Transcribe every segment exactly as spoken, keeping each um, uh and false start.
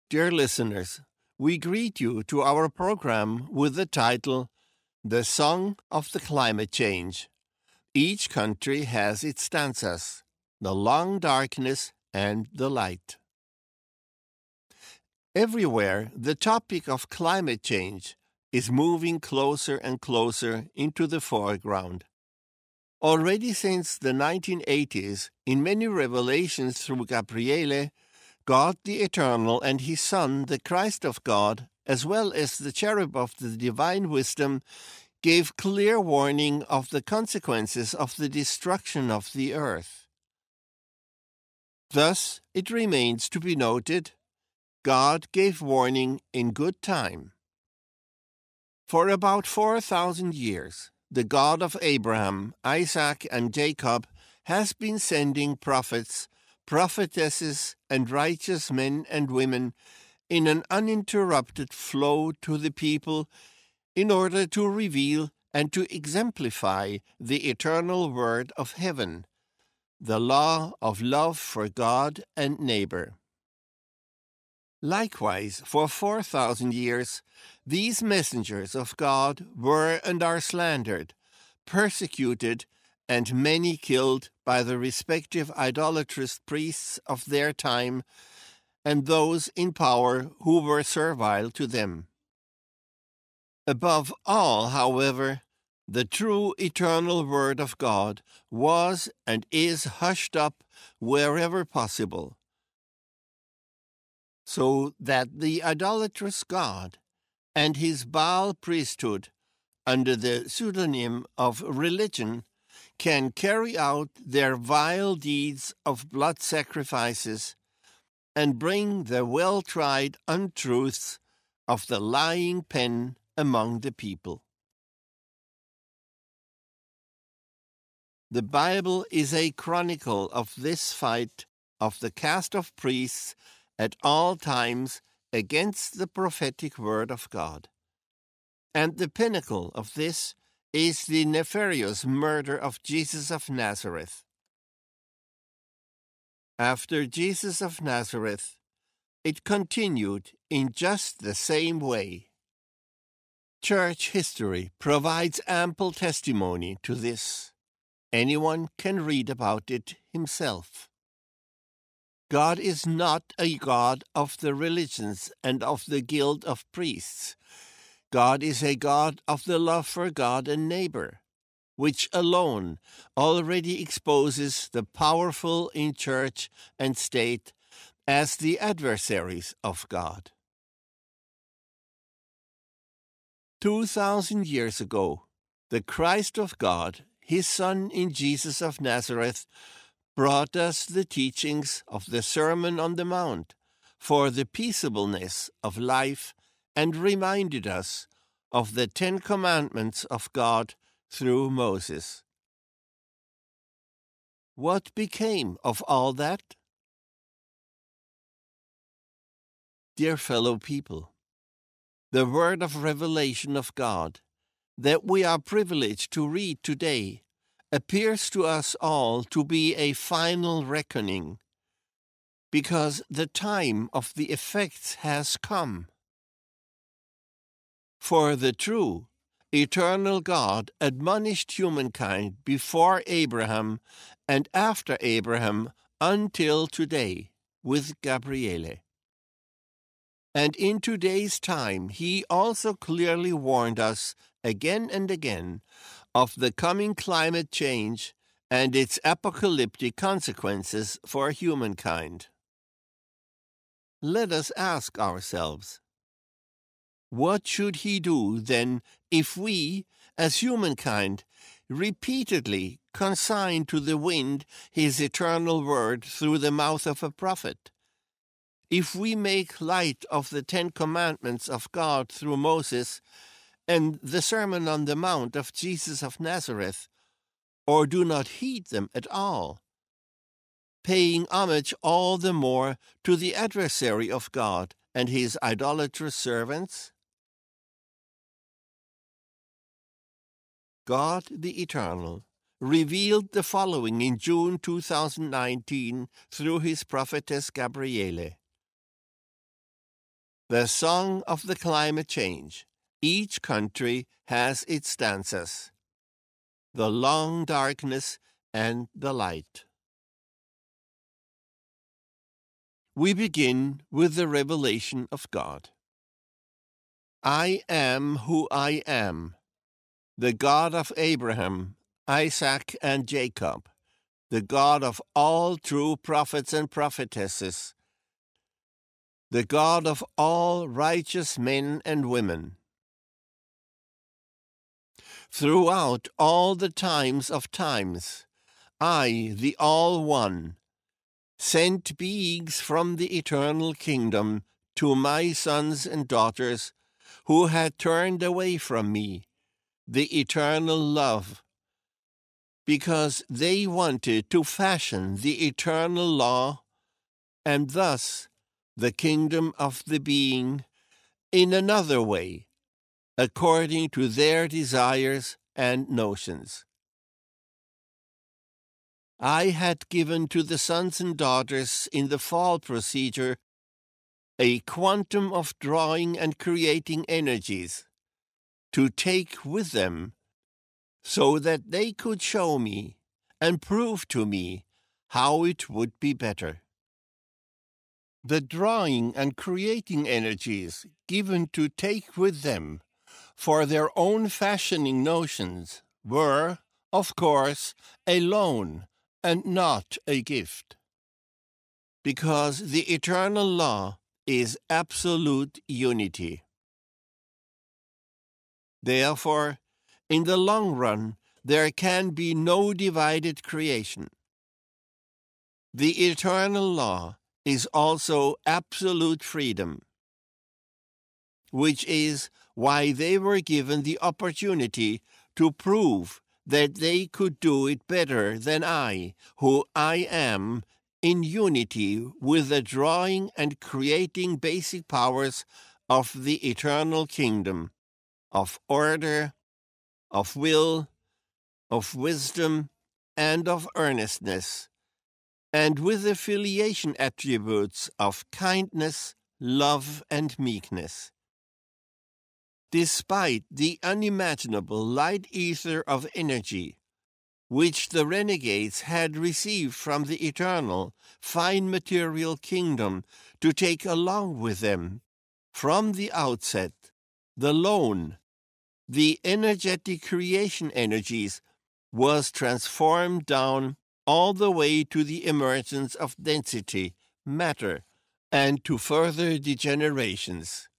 Dear listeners, we greet you to our program with the title, The Song of the Climate Change. Each country has its stanzas, the long darkness and the light. Everywhere, the topic of climate change is moving closer and closer into the foreground. Already since the nineteen eighties, in many revelations through Gabriele, God the Eternal and His Son, the Christ of God, as well as the cherub of the divine wisdom, gave clear warning of the consequences of the destruction of the earth. Thus, it remains to be noted, God gave warning in good time. For about four thousand years, the God of Abraham, Isaac, and Jacob has been sending prophets, prophetesses, and righteous men and women in an uninterrupted flow to the people in order to reveal and to exemplify the eternal word of heaven, the law of love for God and neighbor. Likewise, for four thousand years, these messengers of God were and are slandered, persecuted, and many killed by the respective idolatrous priests of their time and those in power who were servile to them. Above all, however, the true eternal word of God was and is hushed up wherever possible, so that the idolatrous God and his Baal priesthood, under the pseudonym of religion, can carry out their vile deeds of blood sacrifices and bring the well-tried untruths of the lying pen among the people. The Bible is a chronicle of this fight of the caste of priests at all times against the prophetic word of God. And the pinnacle of this is the nefarious murder of Jesus of Nazareth. After Jesus of Nazareth, it continued in just the same way. Church history provides ample testimony to this. Anyone can read about it himself. God is not a God of the religions and of the guild of priests. God is a God of the love for God and neighbor, which alone already exposes the powerful in church and state as the adversaries of God. Two thousand years ago, the Christ of God, His Son in Jesus of Nazareth, brought us the teachings of the Sermon on the Mount for the peaceableness of life and reminded us of the Ten Commandments of God through Moses. What became of all that? Dear fellow people, the word of revelation of God that we are privileged to read today appears to us all to be a final reckoning, because the time of the effects has come. For the true, eternal God admonished humankind before Abraham and after Abraham until today with Gabriele. And in today's time, he also clearly warned us again and again of the coming climate change and its apocalyptic consequences for humankind. Let us ask ourselves, what should he do then if we, as humankind, repeatedly consign to the wind his eternal word through the mouth of a prophet? If we make light of the Ten Commandments of God through Moses and the Sermon on the Mount of Jesus of Nazareth, or do not heed them at all, paying homage all the more to the adversary of God and his idolatrous servants? God the Eternal revealed the following in June two thousand nineteen through his prophetess Gabriele. The song of the climate change. Each country has its stanzas. The long darkness and the light. We begin with the revelation of God. I am who I am, the God of Abraham, Isaac, and Jacob, the God of all true prophets and prophetesses, the God of all righteous men and women. Throughout all the times of times, I, the All-One, sent beings from the eternal kingdom to my sons and daughters who had turned away from me, the eternal love, because they wanted to fashion the eternal law and thus the kingdom of the being in another way, according to their desires and notions. I had given to the sons and daughters in the fall procedure a quantum of drawing and creating energies to take with them so that they could show me and prove to me how it would be better. The drawing and creating energies given to take with them for their own fashioning notions were, of course, a loan and not a gift, because the eternal law is absolute unity. Therefore, in the long run, there can be no divided creation. The eternal law is also absolute freedom, which is why they were given the opportunity to prove that they could do it better than I, who I am, in unity with the drawing and creating basic powers of the eternal kingdom, of order, of will, of wisdom, and of earnestness, and with the filiation attributes of kindness, love, and meekness. Despite the unimaginable light ether of energy, which the renegades had received from the eternal, fine material kingdom to take along with them, from the outset, the loan, the energetic creation energies, was transformed down all the way to the emergence of density, matter, and to further degenerations.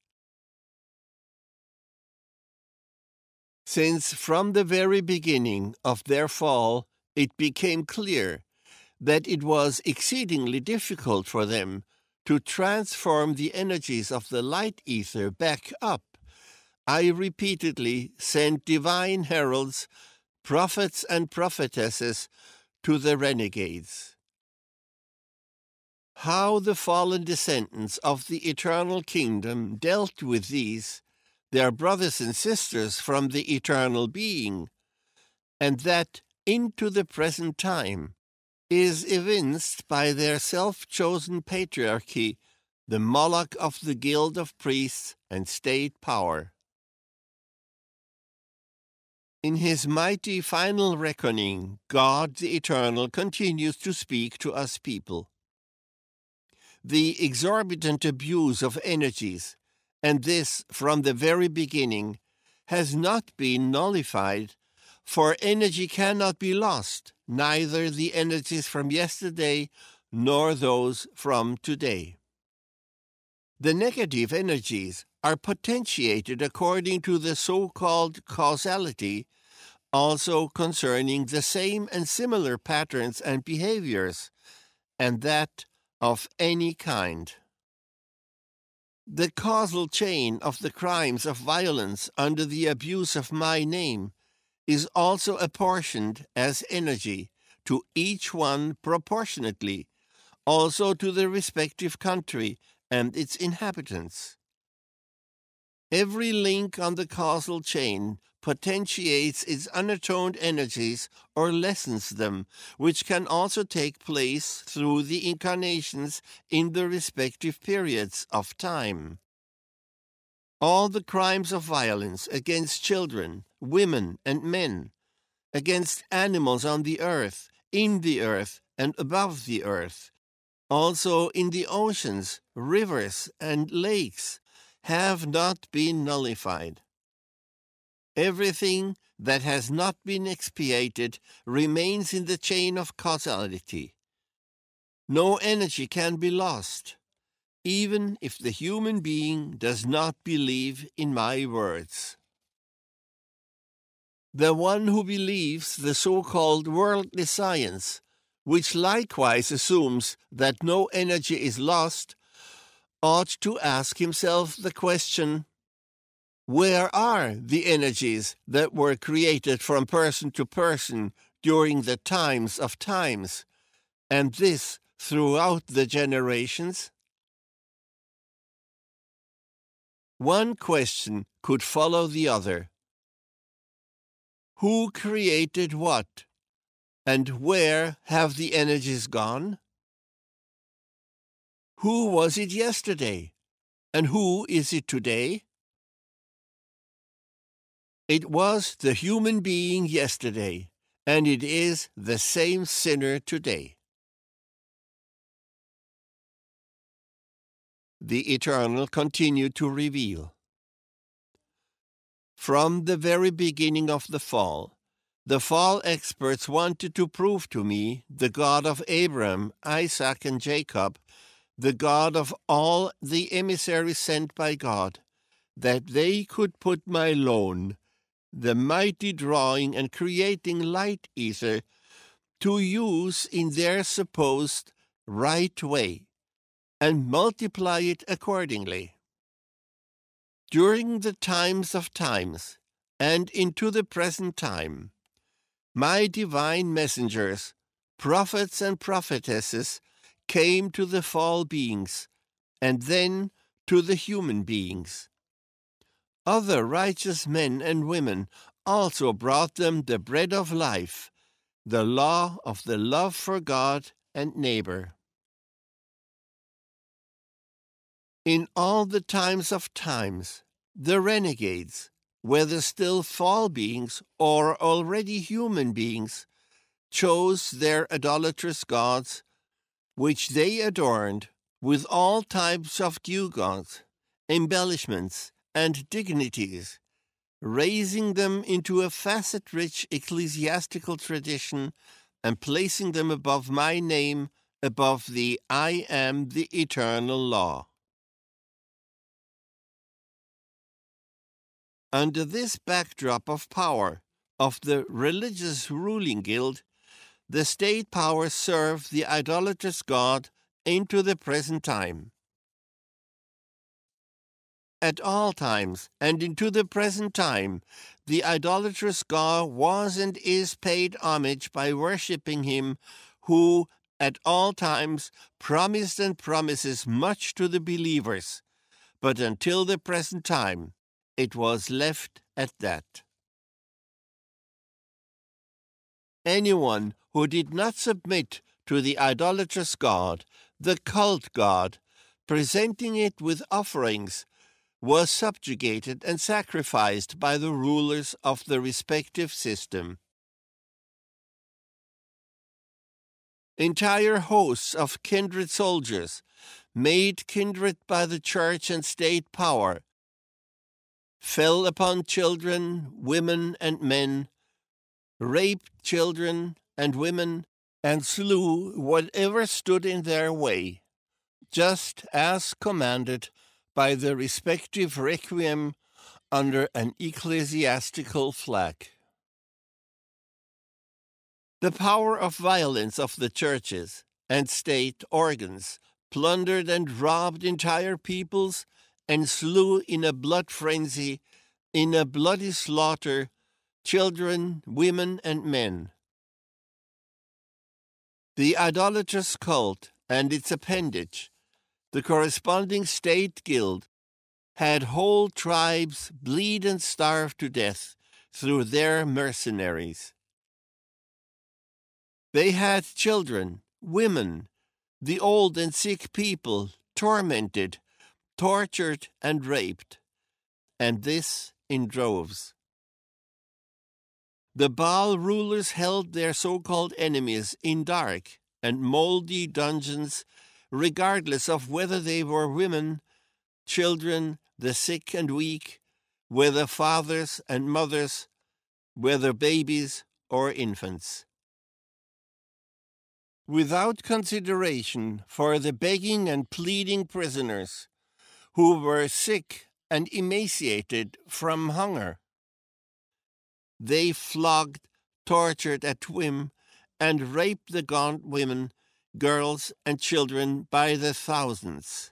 Since from the very beginning of their fall it became clear that it was exceedingly difficult for them to transform the energies of the light ether back up, I repeatedly sent divine heralds, prophets and prophetesses to the renegades. How the fallen descendants of the eternal kingdom dealt with these, their brothers and sisters from the eternal being, and that into the present time, is evinced by their self-chosen patriarchy, the Moloch of the guild of priests and state power. In his mighty final reckoning, God the Eternal continues to speak to us people. The exorbitant abuse of energies, and this from the very beginning, has not been nullified, for energy cannot be lost, neither the energies from yesterday nor those from today. The negative energies are potentiated according to the so-called causality, also concerning the same and similar patterns and behaviors, and that of any kind. The causal chain of the crimes of violence under the abuse of my name is also apportioned as energy to each one proportionately, also to the respective country and its inhabitants. Every link on the causal chain potentiates its unatoned energies or lessens them, which can also take place through the incarnations in the respective periods of time. All the crimes of violence against children, women, and men, against animals on the earth, in the earth, and above the earth, also in the oceans, rivers, and lakes, have not been nullified. Everything that has not been expiated remains in the chain of causality. No energy can be lost, even if the human being does not believe in my words. The one who believes the so-called worldly science, which likewise assumes that no energy is lost, ought to ask himself the question, where are the energies that were created from person to person during the times of times, and this throughout the generations? One question could follow the other. Who created what, and where have the energies gone? Who was it yesterday, and who is it today? It was the human being yesterday, and it is the same sinner today. The Eternal continued to reveal. From the very beginning of the fall, the fall experts wanted to prove to me the God of Abraham, Isaac, and Jacob, the God of all the emissaries sent by God, that they could put my loan, the mighty drawing and creating light ether, to use in their supposed right way, and multiply it accordingly. During the times of times, and into the present time, my divine messengers, prophets and prophetesses, came to the fall beings, and then to the human beings. Other righteous men and women also brought them the bread of life, the law of the love for God and neighbor. In all the times of times, the renegades, whether still fall beings or already human beings, chose their idolatrous gods, which they adorned with all types of gewgaws, embellishments, and dignities, raising them into a facet-rich ecclesiastical tradition and placing them above my name, above the I am the eternal law. Under this backdrop of power, of the religious ruling guild, the state powers serve the idolatrous God into the present time. At all times, and into the present time, the idolatrous God was and is paid homage by worshipping him who, at all times, promised and promises much to the believers, but until the present time, it was left at that. Anyone who did not submit to the idolatrous God, the cult God, presenting it with offerings, was subjugated and sacrificed by the rulers of the respective system. Entire hosts of kindred soldiers, made kindred by the church and state power, fell upon children, women, and men, raped children and women, and slew whatever stood in their way, just as commanded by the respective requiem under an ecclesiastical flag. The power of violence of the churches and state organs plundered and robbed entire peoples and slew in a blood frenzy, in a bloody slaughter, children, women, and men. The idolatrous cult and its appendage, the corresponding state guild, had whole tribes bleed and starve to death through their mercenaries. They had children, women, the old and sick people tormented, tortured, and raped. and this in droves. The Baal rulers held their so-called enemies in dark and moldy dungeons, regardless of whether they were women, children, the sick and weak, whether fathers and mothers, whether babies or infants. Without consideration for the begging and pleading prisoners who were sick and emaciated from hunger, they flogged, tortured at whim, and raped the gaunt women, girls, and children by the thousands.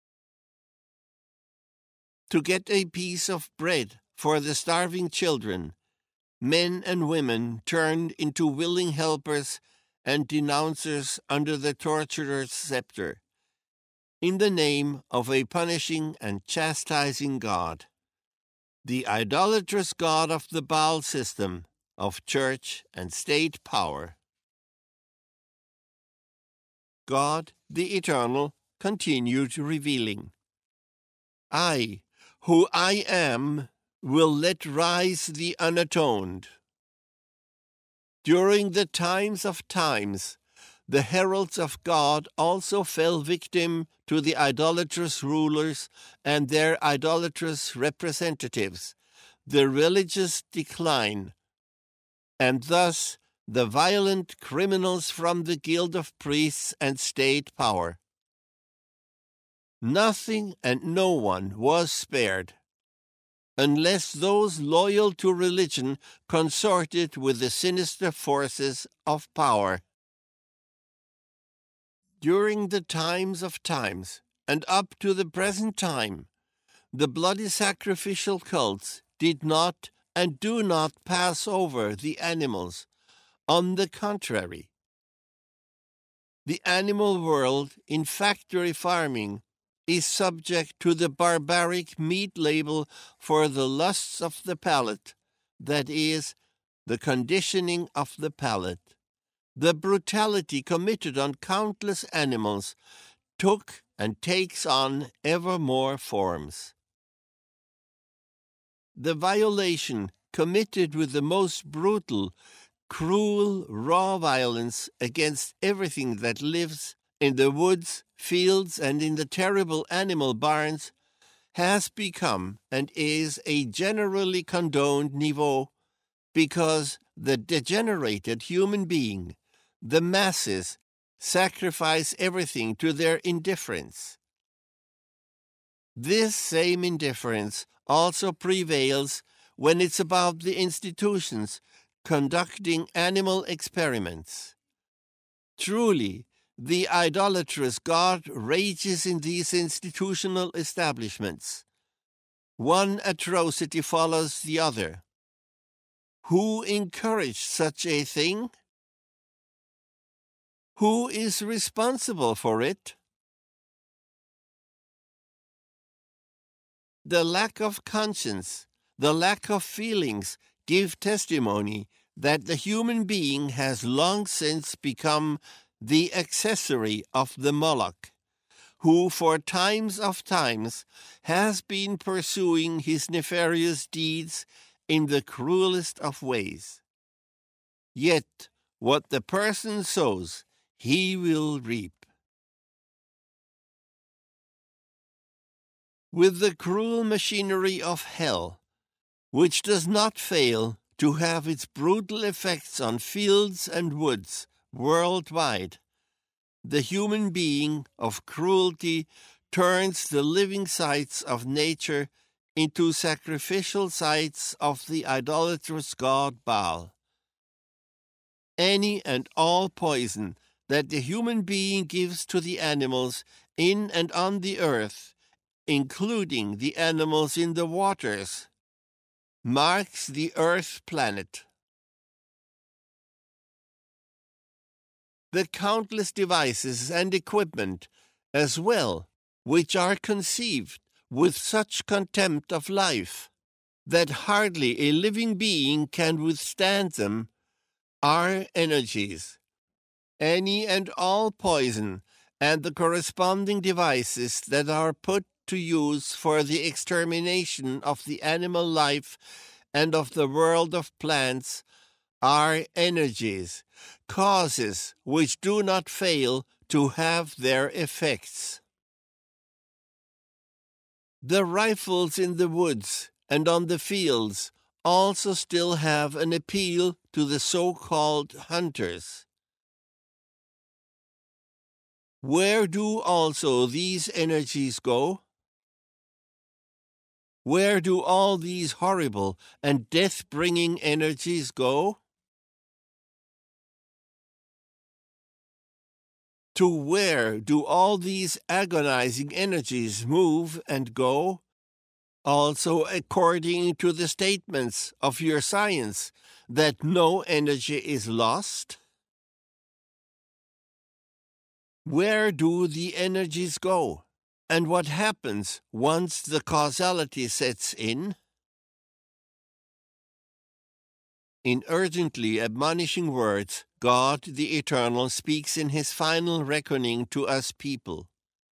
To get a piece of bread for the starving children, men and women turned into willing helpers and denouncers under the torturer's scepter, in the name of a punishing and chastising God, the idolatrous God of the Baal system of church and state power. God, the Eternal, continued revealing, I, who I am, will let rise the unatoned. During the times of times, the heralds of God also fell victim to the idolatrous rulers and their idolatrous representatives, the religious decline, and thus the violent criminals from the guild of priests and state power. Nothing and no one was spared, unless those loyal to religion consorted with the sinister forces of power. During the times of times, and up to the present time, the bloody sacrificial cults did not and do not pass over the animals. On the contrary, the animal world in factory farming is subject to the barbaric meat label for the lusts of the palate, that is, the conditioning of the palate. The brutality committed on countless animals took and takes on ever more forms. The violation committed with the most brutal, cruel, raw violence against everything that lives in the woods, fields, and in the terrible animal barns has become and is a generally condoned niveau, because the degenerated human being, the masses, sacrifice everything to their indifference. This same indifference also prevails when it's about the institutions conducting animal experiments. Truly, the idolatrous God rages in these institutional establishments. One atrocity follows the other. Who encouraged such a thing? Who is responsible for it? The lack of conscience, the lack of feelings give testimony that the human being has long since become the accessory of the Moloch, who for times of times has been pursuing his nefarious deeds in the cruelest of ways. Yet what the person sows, he will reap. With the cruel machinery of hell, which does not fail to have its brutal effects on fields and woods worldwide, the human being of cruelty turns the living sites of nature into sacrificial sites of the idolatrous god Baal. Any and all poison that the human being gives to the animals in and on the earth, including the animals in the waters, marks the earth planet. The countless devices and equipment, as well, which are conceived with such contempt of life that hardly a living being can withstand them, are energies. Any and all poison and the corresponding devices that are put to use for the extermination of the animal life and of the world of plants are energies, causes which do not fail to have their effects. The rifles in the woods and on the fields also still have an appeal to the so-called hunters. Where do also these energies go? Where do all these horrible and death-bringing energies go? To where do all these agonizing energies move and go? Also according to the statements of your science that no energy is lost? Where do the energies go? And what happens once the causality sets in? In urgently admonishing words, God the Eternal speaks in his final reckoning to us people.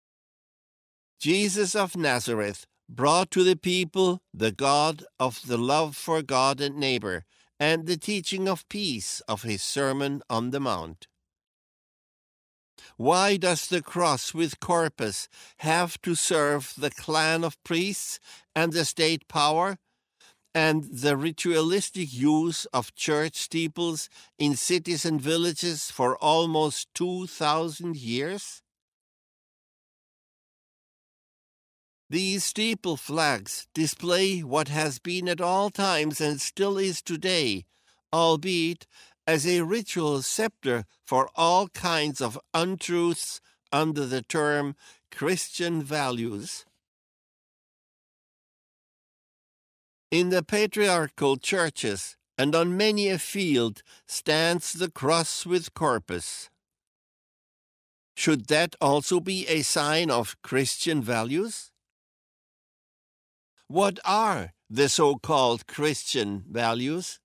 Jesus of Nazareth brought to the people the God of the love for God and neighbor, and the teaching of peace of his Sermon on the Mount. Why does the cross with corpus have to serve the clan of priests and the state power, and the ritualistic use of church steeples in cities and villages for almost two thousand years? These steeple flags display what has been at all times and still is today, albeit as a ritual scepter for all kinds of untruths under the term Christian values. In the patriarchal churches and on many a field stands the cross with corpus. Should that also be a sign of Christian values? What are the so-called Christian values?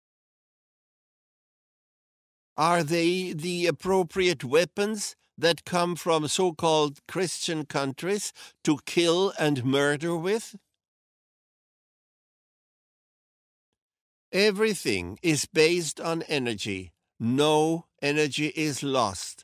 Are they the appropriate weapons that come from so-called Christian countries to kill and murder with? Everything is based on energy. No energy is lost.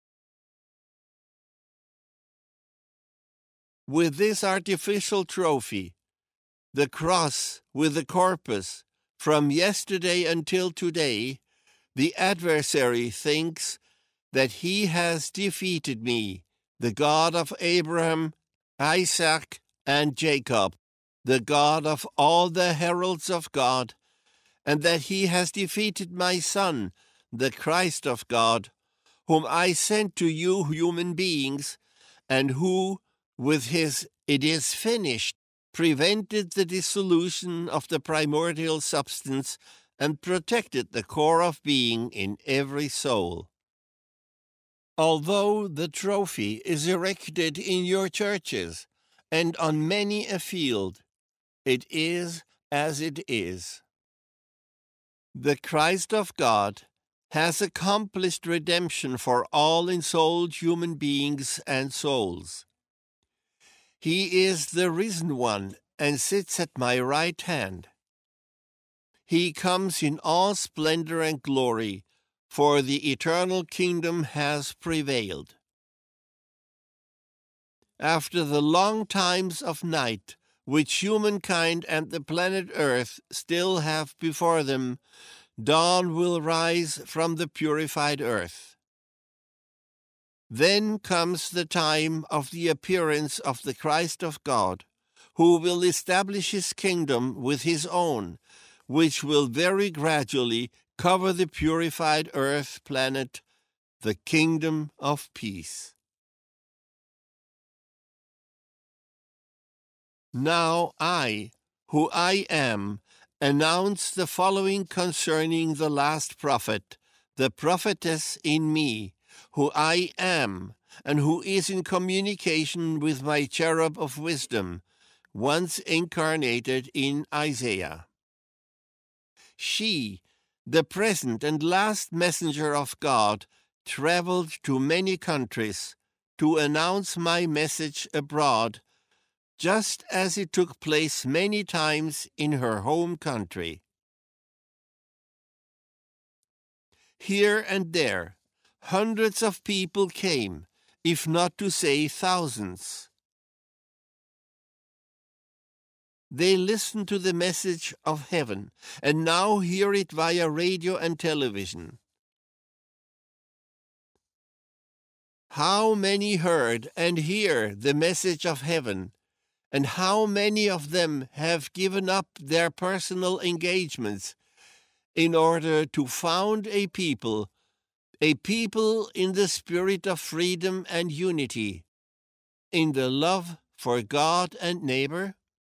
With this artificial trophy, the cross with the corpus, from yesterday until today, the adversary thinks that he has defeated me, the God of Abraham, Isaac, and Jacob, the God of all the heralds of God, and that he has defeated my Son, the Christ of God, whom I sent to you human beings, and who, with his "it is finished," prevented the dissolution of the primordial substance and protected the core of being in every soul. Although the trophy is erected in your churches and on many a field, it is as it is. The Christ of God has accomplished redemption for all ensouled human beings and souls. He is the risen one and sits at my right hand. He comes in all splendor and glory, for the eternal kingdom has prevailed. After the long times of night, which humankind and the planet Earth still have before them, dawn will rise from the purified earth. Then comes the time of the appearance of the Christ of God, who will establish his kingdom with his own, which will very gradually cover the purified earth planet, the kingdom of peace. Now I, who I am, announce the following concerning the last prophet, the prophetess in me, who I am, and who is in communication with my cherub of wisdom, once incarnated in Isaiah. She, the present and last messenger of God, traveled to many countries to announce my message abroad, just as it took place many times in her home country. Here and there, hundreds of people came, if not to say thousands. They listened to the message of heaven, and now hear it via radio and television. How many heard and hear the message of heaven, and how many of them have given up their personal engagements in order to found a people, a people in the spirit of freedom and unity, in the love for God and neighbor?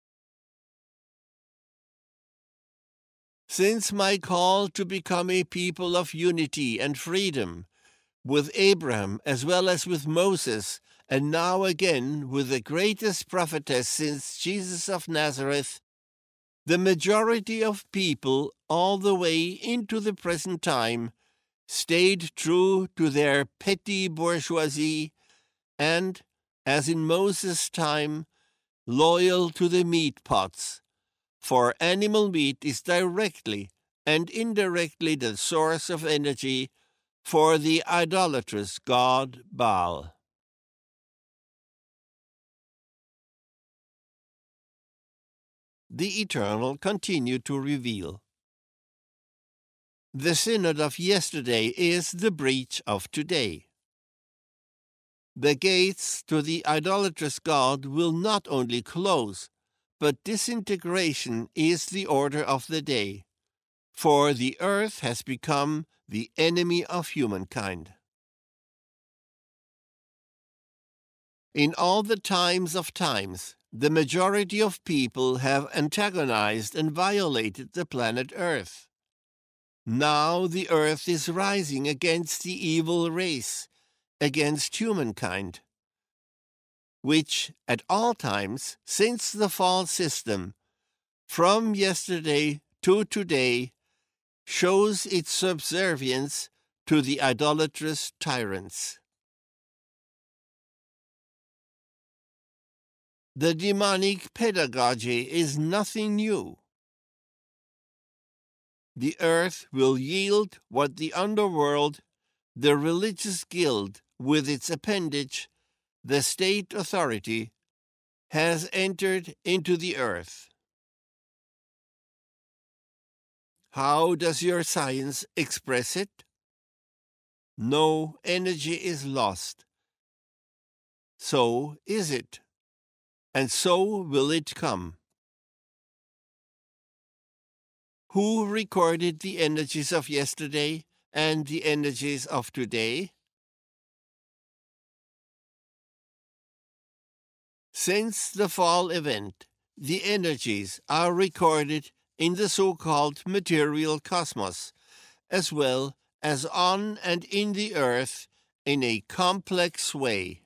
Since my call to become a people of unity and freedom, with Abraham as well as with Moses, and now again with the greatest prophetess since Jesus of Nazareth, the majority of people all the way into the present time stayed true to their petty bourgeoisie and, as in Moses' time, loyal to the meat pots, for animal meat is directly and indirectly the source of energy for the idolatrous god Baal. The Eternal continued to reveal. The synod of yesterday is the breach of today. The gates to the idolatrous god will not only close, but disintegration is the order of the day, for the earth has become the enemy of humankind. In all the times of times, the majority of people have antagonized and violated the planet Earth. Now the earth is rising against the evil race, against humankind, which at all times since the fall system, from yesterday to today, shows its subservience to the idolatrous tyrants. The demonic pedagogy is nothing new. The earth will yield what the underworld, the religious guild with its appendage, the state authority, has entered into the earth. How does your science express it? No energy is lost. So is it, and so will it come. Who recorded the energies of yesterday and the energies of today? Since the fall event, the energies are recorded in the so-called material cosmos, as well as on and in the earth in a complex way.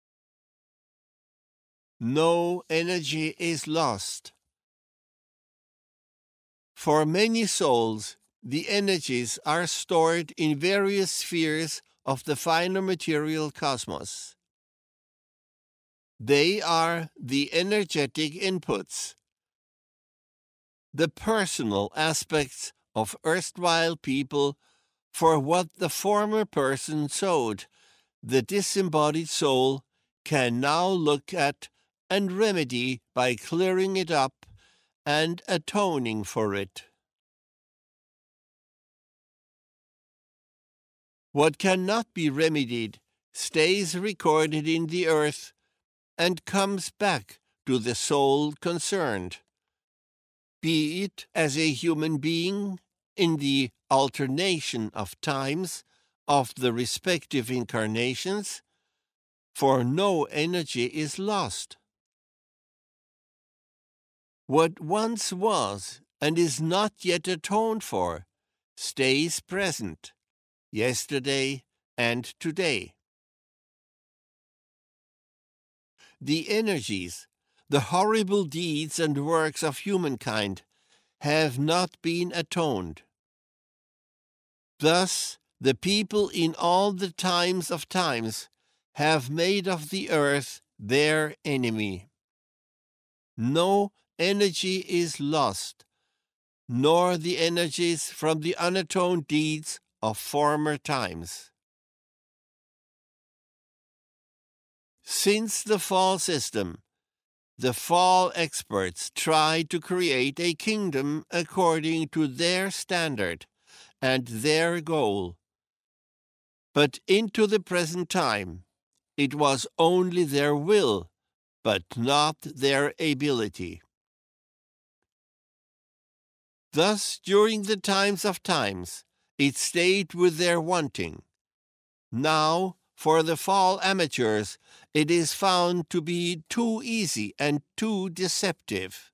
No energy is lost. For many souls, the energies are stored in various spheres of the finer material cosmos. They are the energetic inputs, the personal aspects of erstwhile people for what the former person sowed, the disembodied soul can now look at and remedy by clearing it up and atoning for it. What cannot be remedied stays recorded in the earth and comes back to the soul concerned, be it as a human being in the alternation of times of the respective incarnations, for no energy is lost. What once was and is not yet atoned for stays present, yesterday and today. The energies, the horrible deeds and works of humankind have not been atoned. Thus, the people in all the times of times have made of the earth their enemy. no energy is lost, nor the energies from the unatoned deeds of former times. Since the fall system, the fall experts tried to create a kingdom according to their standard and their goal. But into the present time, it was only their will, but not their ability. Thus, during the times of times, it stayed with their wanting. Now, for the fall amateurs, it is found to be too easy and too deceptive.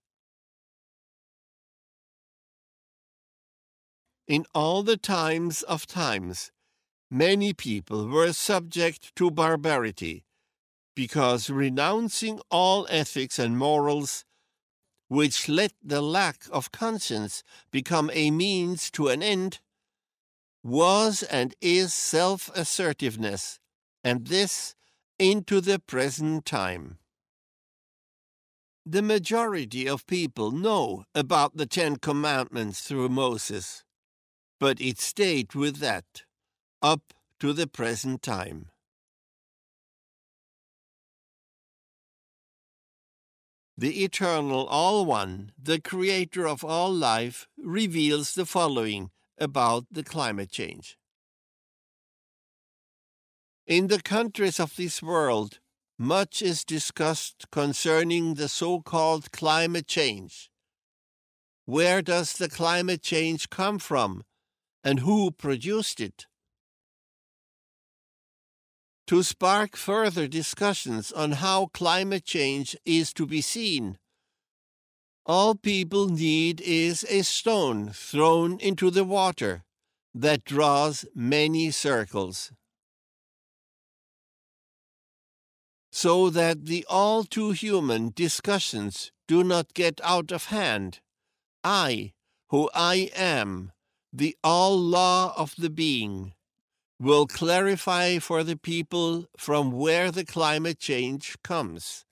In all the times of times, many people were subject to barbarity, because renouncing all ethics and morals, which let the lack of conscience become a means to an end, was and is self-assertiveness, and this into the present time. The majority of people know about the Ten Commandments through Moses, but it stayed with that up to the present time. The Eternal All-One, the Creator of all life, reveals the following about the climate change. In the countries of this world, much is discussed concerning the so-called climate change. Where does the climate change come from, and who produced it? To spark further discussions on how climate change is to be seen, all people need is a stone thrown into the water that draws many circles, so that the all too human discussions do not get out of hand. I, who I am, the all law of the being, will clarify for the people from where the climate change comes.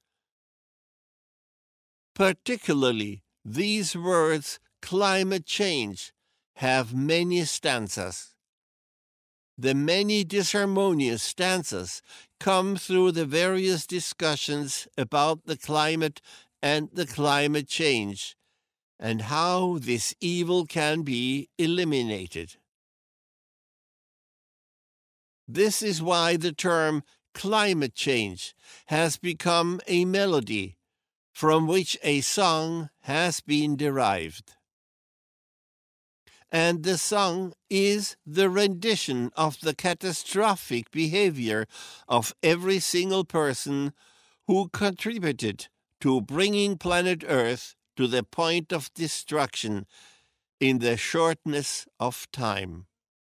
Particularly, these words, climate change, have many stanzas. The many disharmonious stanzas come through the various discussions about the climate and the climate change, and how this evil can be eliminated. This is why the term climate change has become a melody from which a song has been derived. And the song is the rendition of the catastrophic behavior of every single person who contributed to bringing planet Earth to the point of destruction in the shortness of time.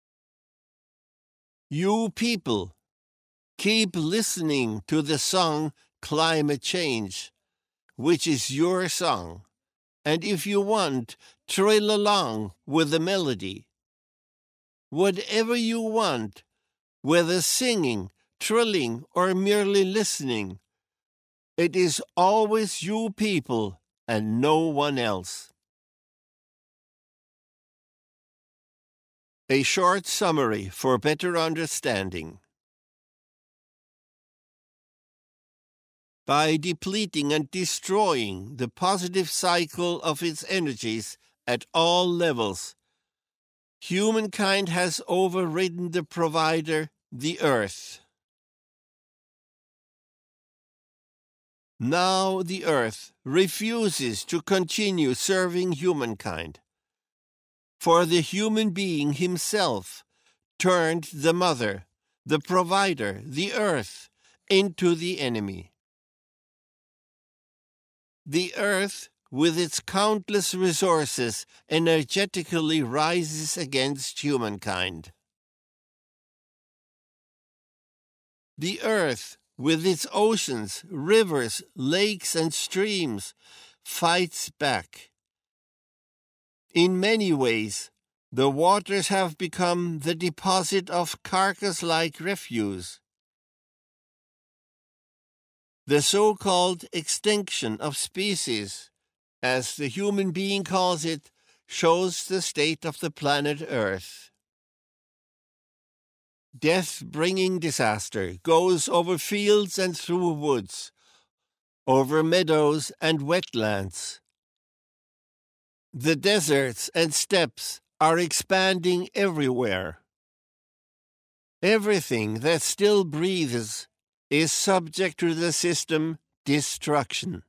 You people, keep listening to the song Climate Change, which is your song, and if you want, trill along with the melody. Whatever you want, whether singing, trilling, or merely listening, it is always you people and no one else. A short summary for better understanding. By depleting and destroying the positive cycle of its energies at all levels, humankind has overridden the provider, the earth. Now the earth refuses to continue serving humankind, for the human being himself turned the mother, the provider, the earth, into the enemy. The earth, with its countless resources, energetically rises against humankind. The earth, with its oceans, rivers, lakes, and streams, fights back. In many ways, the waters have become the deposit of carcass-like refuse. The so-called extinction of species, as the human being calls it, shows the state of the planet Earth. Death-bringing disaster goes over fields and through woods, over meadows and wetlands. The deserts and steppes are expanding everywhere. Everything that still breathes is subject to the system destruction.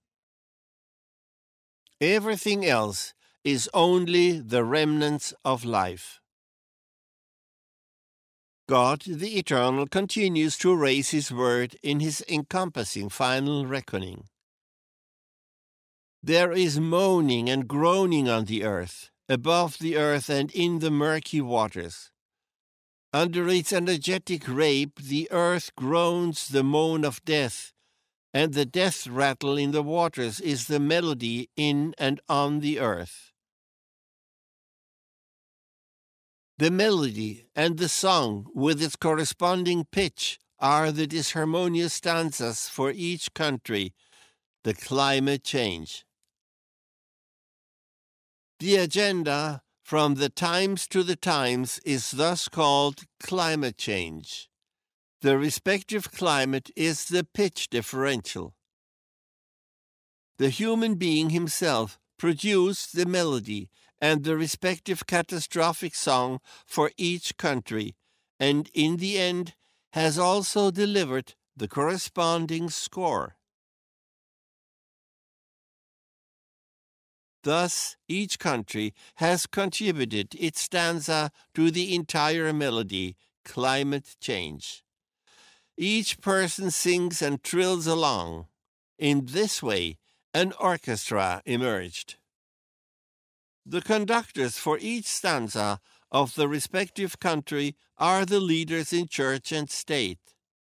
Everything else is only the remnants of life. God, the Eternal, continues to raise His word in His encompassing final reckoning. There is moaning and groaning on the earth, above the earth and in the murky waters. Under its energetic rape, the earth groans the moan of death, and the death rattle in the waters is the melody in and on the earth. The melody and the song, with its corresponding pitch, are the disharmonious stanzas for each country, the climate change. The agenda from the times to the times is thus called climate change. The respective climate is the pitch differential. The human being himself produced the melody and the respective catastrophic song for each country, and in the end has also delivered the corresponding score. Thus, each country has contributed its stanza to the entire melody, climate change. Each person sings and trills along. In this way, an orchestra emerged. The conductors for each stanza of the respective country are the leaders in church and state.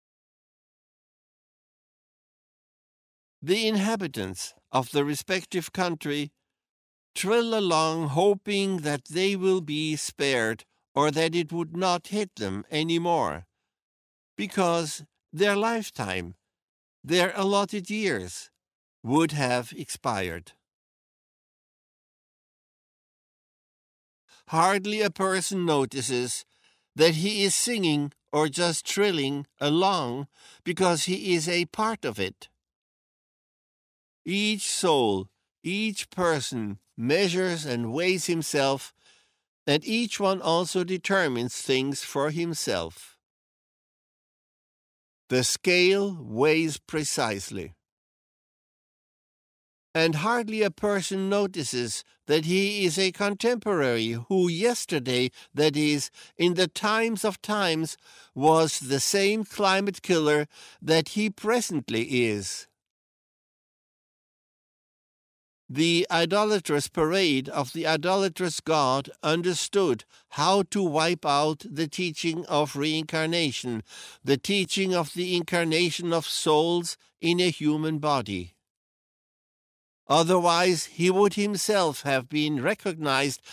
The inhabitants of the respective country trill along hoping that they will be spared or that it would not hit them anymore, because their lifetime, their allotted years, would have expired. Hardly a person notices that he is singing or just trilling along because he is a part of it. Each soul, each person measures and weighs himself, and each one also determines things for himself. The scale weighs precisely. And hardly a person notices that he is a contemporary who yesterday, that is, in the times of times, was the same climate killer that he presently is. The idolatrous parade of the idolatrous God understood how to wipe out the teaching of reincarnation, the teaching of the incarnation of souls in a human body. Otherwise, he would himself have been recognized